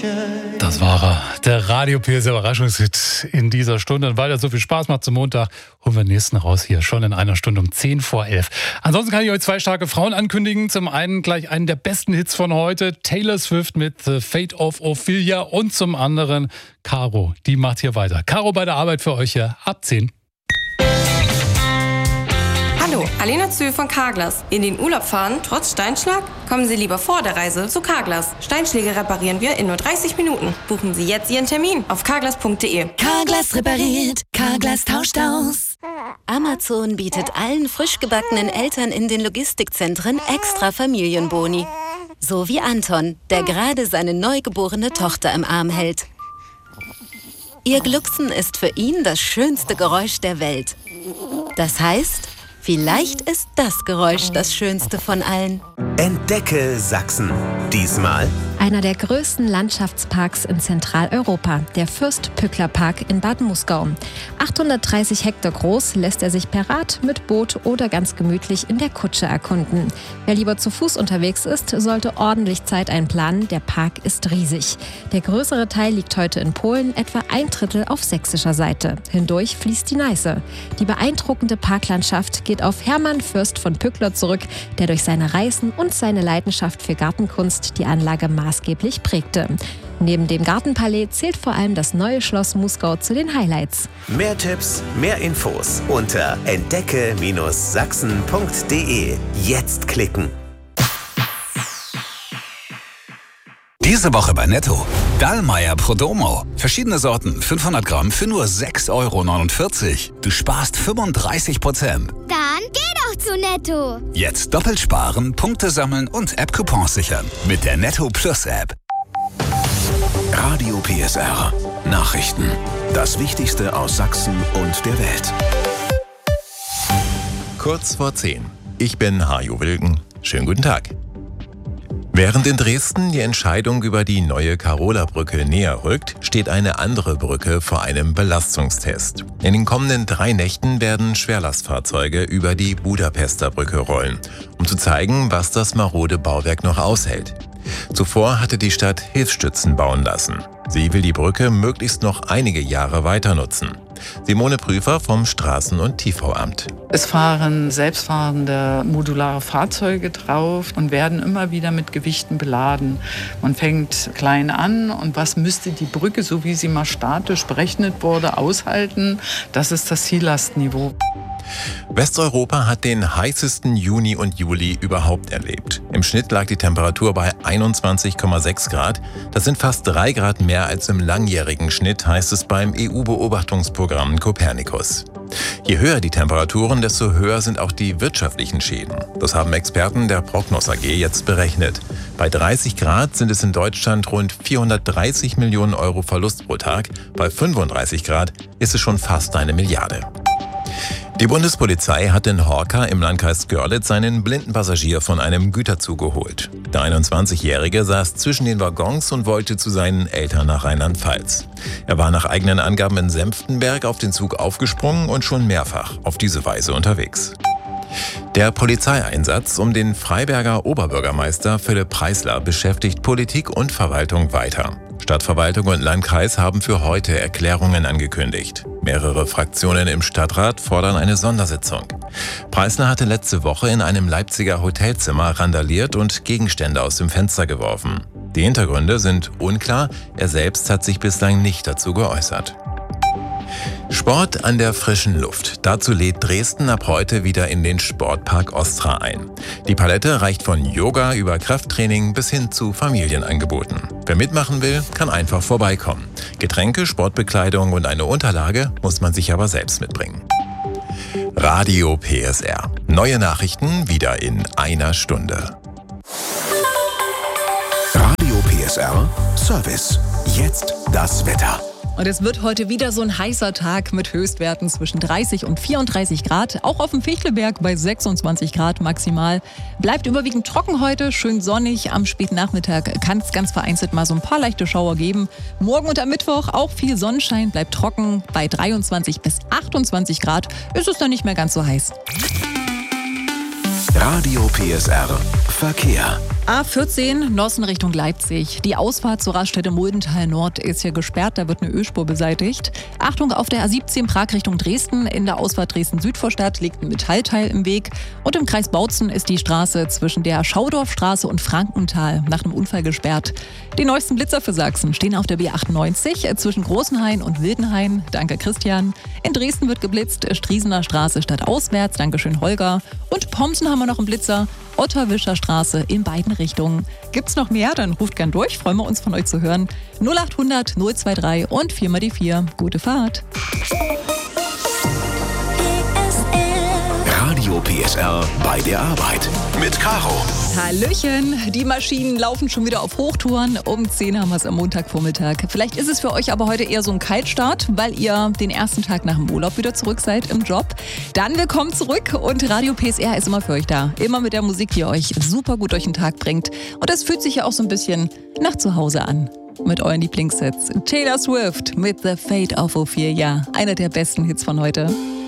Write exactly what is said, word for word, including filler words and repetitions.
Das war er, der Radio P S R Überraschungshit in dieser Stunde. Und weil er so viel Spaß macht zum Montag, holen wir den nächsten raus hier schon in einer Stunde um zehn vor elf. Ansonsten kann ich euch zwei starke Frauen ankündigen. Zum einen gleich einen der besten Hits von heute, Taylor Swift mit The Fate of Ophelia, und zum anderen Caro, die macht hier weiter. Caro bei der Arbeit für euch hier ab zehn. Hallo, Alena Zühl von Carglass. In den Urlaub fahren, trotz Steinschlag? Kommen Sie lieber vor der Reise zu Carglass. Steinschläge reparieren wir in nur dreißig Minuten. Buchen Sie jetzt Ihren Termin auf carglass punkt de. Carglass repariert, Carglass tauscht aus. Amazon bietet allen frisch gebackenen Eltern in den Logistikzentren extra Familienboni. So wie Anton, der gerade seine neugeborene Tochter im Arm hält. Ihr Glucksen ist für ihn das schönste Geräusch der Welt. Das heißt, vielleicht ist das Geräusch das schönste von allen. Entdecke Sachsen. Diesmal einer der größten Landschaftsparks in Zentraleuropa, der Fürst-Pückler-Park in Bad Muskau. achthundertdreißig Hektar groß, lässt er sich per Rad, mit Boot oder ganz gemütlich in der Kutsche erkunden. Wer lieber zu Fuß unterwegs ist, sollte ordentlich Zeit einplanen. Der Park ist riesig. Der größere Teil liegt heute in Polen, etwa ein Drittel auf sächsischer Seite. Hindurch fließt die Neiße. Die beeindruckende Parklandschaft geht auf Hermann Fürst von Pückler zurück, der durch seine Reisen und seine Leidenschaft für Gartenkunst die Anlage maßgeblich prägte. Neben dem Gartenpalais zählt vor allem das neue Schloss Muskau zu den Highlights. mehr Tipps, mehr Infos unter entdecke Sachsen punkt de. Jetzt klicken. Diese Woche bei Netto. Dallmayr Prodomo. Verschiedene Sorten, fünfhundert Gramm für nur sechs Euro neunundvierzig. Du sparst fünfunddreißig Prozent. Dann geh doch zu Netto. Jetzt doppelt sparen, Punkte sammeln und App-Coupons sichern. Mit der Netto Plus App. Radio P S R. Nachrichten. Das Wichtigste aus Sachsen und der Welt. Kurz vor zehn. Ich bin Hajo Wilken. Schönen guten Tag. Während in Dresden die Entscheidung über die neue Karola-Brücke näher rückt, steht eine andere Brücke vor einem Belastungstest. In den kommenden drei Nächten werden Schwerlastfahrzeuge über die Budapester Brücke rollen, um zu zeigen, was das marode Bauwerk noch aushält. Zuvor hatte die Stadt Hilfsstützen bauen lassen. Sie will die Brücke möglichst noch einige Jahre weiter nutzen. Simone Prüfer vom Straßen- und Tiefbauamt. Es fahren selbstfahrende modulare Fahrzeuge drauf und werden immer wieder mit Gewichten beladen. Man fängt klein an und was müsste die Brücke, so wie sie mal statisch berechnet wurde, aushalten? Das ist das Ziellastniveau. Westeuropa hat den heißesten Juni und Juli überhaupt erlebt. Im Schnitt lag die Temperatur bei einundzwanzig Komma sechs Grad. Das sind fast drei Grad mehr als im langjährigen Schnitt, heißt es beim E U-Beobachtungsprogramm Copernicus. Je höher die Temperaturen, desto höher sind auch die wirtschaftlichen Schäden. Das haben Experten der Prognos A G jetzt berechnet. Bei dreißig Grad sind es in Deutschland rund vierhundertdreißig Millionen Euro Verlust pro Tag. Bei fünfunddreißig Grad ist es schon fast eine Milliarde. Die Bundespolizei hat in Horka im Landkreis Görlitz einen blinden Passagier von einem Güterzug geholt. Der einundzwanzigjährige saß zwischen den Waggons und wollte zu seinen Eltern nach Rheinland-Pfalz. Er war nach eigenen Angaben in Senftenberg auf den Zug aufgesprungen und schon mehrfach auf diese Weise unterwegs. Der Polizeieinsatz um den Freiberger Oberbürgermeister Philipp Preisler beschäftigt Politik und Verwaltung weiter. Stadtverwaltung und Landkreis haben für heute Erklärungen angekündigt. Mehrere Fraktionen im Stadtrat fordern eine Sondersitzung. Preisler hatte letzte Woche in einem Leipziger Hotelzimmer randaliert und Gegenstände aus dem Fenster geworfen. Die Hintergründe sind unklar, er selbst hat sich bislang nicht dazu geäußert. Sport an der frischen Luft. Dazu lädt Dresden ab heute wieder in den Sportpark Ostra ein. Die Palette reicht von Yoga über Krafttraining bis hin zu Familienangeboten. Wer mitmachen will, kann einfach vorbeikommen. Getränke, Sportbekleidung und eine Unterlage muss man sich aber selbst mitbringen. Radio P S R. Neue Nachrichten wieder in einer Stunde. Radio P S R Service. Jetzt das Wetter. Und es wird heute wieder so ein heißer Tag mit Höchstwerten zwischen dreißig und vierunddreißig Grad. Auch auf dem Fichtelberg bei sechsundzwanzig Grad maximal. Bleibt überwiegend trocken heute, schön sonnig. Am späten Nachmittag kann es ganz vereinzelt mal so ein paar leichte Schauer geben. Morgen und am Mittwoch auch viel Sonnenschein, bleibt trocken. Bei dreiundzwanzig bis achtundzwanzig Grad ist es dann nicht mehr ganz so heiß. Radio P S R Verkehr. A vierzehn, Nossen Richtung Leipzig. Die Ausfahrt zur Raststätte Muldental Nord ist hier gesperrt, da wird eine Ölspur beseitigt. Achtung, auf der A siebzehn Prag Richtung Dresden. In der Ausfahrt Dresden-Südvorstadt liegt ein Metallteil im Weg. Und im Kreis Bautzen ist die Straße zwischen der Schaudorfstraße und Frankenthal nach einem Unfall gesperrt. Die neuesten Blitzer für Sachsen stehen auf der B achtundneunzig zwischen Großenhain und Wildenhain. Danke, Christian. In Dresden wird geblitzt, Striesener Straße stadtauswärts. Dankeschön, Holger. Und Pomsen haben wir noch einen Blitzer. Otterwischer Straße in beiden Richtungen. Gibt's noch mehr? Dann ruft gern durch. Freuen wir uns von euch zu hören. null acht hundert null zwei drei und vier mal die vier. Gute Fahrt. Radio P S R bei der Arbeit mit Caro. Hallöchen, die Maschinen laufen schon wieder auf Hochtouren. Um zehn haben wir es am Montagvormittag. Vielleicht ist es für euch aber heute eher so ein Kaltstart, weil ihr den ersten Tag nach dem Urlaub wieder zurück seid im Job. Dann willkommen zurück und Radio P S R ist immer für euch da. Immer mit der Musik, die euch super gut durch den Tag bringt. Und das fühlt sich ja auch so ein bisschen nach zu Hause an. Mit euren Lieblingssets. Taylor Swift mit The Fate of Ophelia. Einer der besten Hits von heute.